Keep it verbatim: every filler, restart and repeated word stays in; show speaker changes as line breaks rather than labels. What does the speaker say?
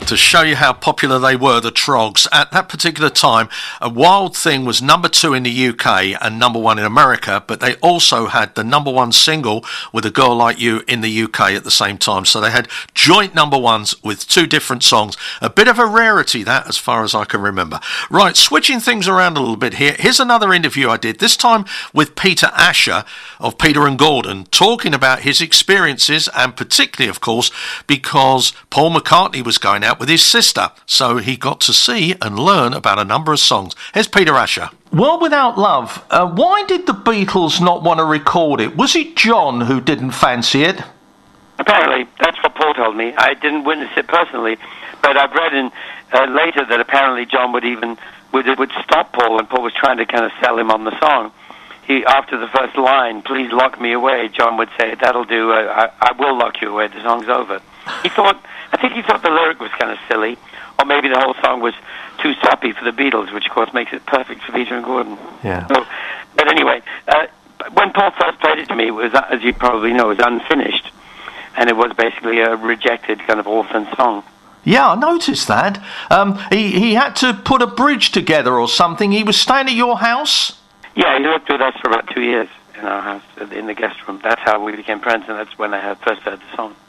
To show you how popular they were, the Troggs, at that particular time, A Wild Thing was number two in the U K and number one in America, but they also had the number one single with A Girl Like You in the U K at the same time. So they had joint number ones with two different songs. A bit of a rarity, that, as far as I can remember. Right, switching things around a little bit here. Here's another interview I did, this time with Peter Asher of Peter and Gordon, talking about his experiences, and particularly, of course, because Paul McCartney was going out with his sister, so he got to see and learn about a number of songs. Here's Peter Asher. World Without Love, uh, why did the Beatles not want to record it? Was it John who didn't fancy it?
Apparently, that's what Paul told me. I didn't witness it personally, but I've read in uh, later that apparently John would even would, would stop Paul when Paul was trying to kind of sell him on the song. He, after the first line, "Please lock me away," John would say, "That'll do, uh, I, I will lock you away, the song's over." He thought, I think he thought the lyric was kind of silly, or maybe the whole song was too soppy for the Beatles, which of course makes it perfect for Peter and Gordon.
Yeah.
So, but anyway, uh, when Paul first played it to me, it was, as you probably know, it was unfinished, and it was basically a rejected kind of orphan song.
Yeah, I noticed that. Um, he, he had to put a bridge together or something. He was staying at your house?
Yeah, he lived with us for about two years in our house, in the guest room. That's how we became friends, and that's when I had first heard the song.